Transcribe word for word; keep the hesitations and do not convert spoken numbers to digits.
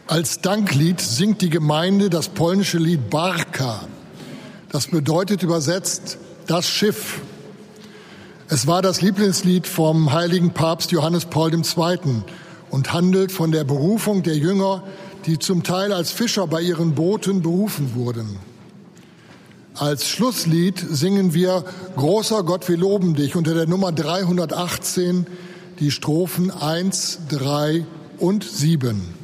Als Danklied singt die Gemeinde das polnische Lied Barka. Das bedeutet übersetzt das Schiff. Es war das Lieblingslied vom heiligen Papst Johannes Paul der Zweite. Und handelt von der Berufung der Jünger, die zum Teil als Fischer bei ihren Booten berufen wurden. Als Schlusslied singen wir Großer Gott, wir loben dich unter der Nummer dreihundertachtzehn, die Strophen eins, drei und sieben.